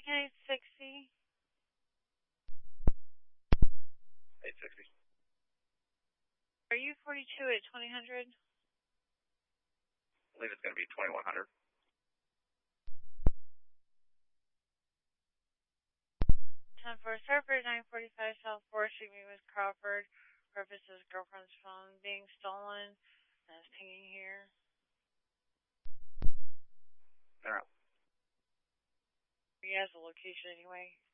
Can 860? 860. Are you 42 at 2000? I believe it's going to be 2100. 10-4, Surfers 945 South 4th Street, meet with Crawford. Purpose is girlfriend's phone being stolen. And it's pinging here. They're out. He has a location anyway.